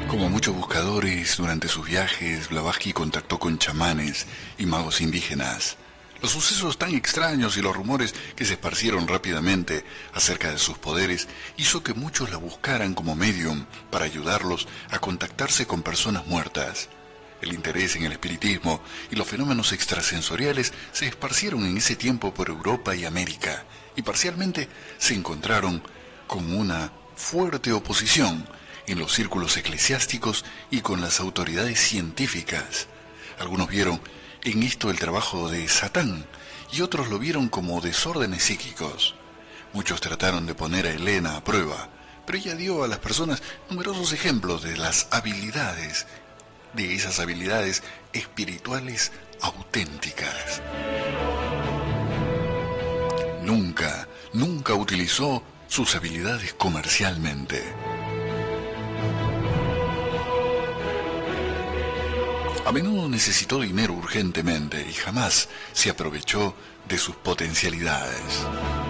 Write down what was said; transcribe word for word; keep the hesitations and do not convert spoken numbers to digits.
Como muchos buscadores, durante sus viajes, Blavatsky contactó con chamanes y magos indígenas. Los sucesos tan extraños y los rumores que se esparcieron rápidamente acerca de sus poderes hizo que muchos la buscaran como medium para ayudarlos a contactarse con personas muertas. El interés en el espiritismo y los fenómenos extrasensoriales se esparcieron en ese tiempo por Europa y América, y parcialmente se encontraron con una fuerte oposición en los círculos eclesiásticos y con las autoridades científicas. Algunos vieron en esto el trabajo de Satán y otros lo vieron como desórdenes psíquicos. Muchos trataron de poner a Elena a prueba, pero ella dio a las personas numerosos ejemplos de las habilidades, de esas habilidades espirituales auténticas. Nunca, nunca utilizó sus habilidades comercialmente. A menudo necesitó dinero urgentemente y jamás se aprovechó de sus potencialidades.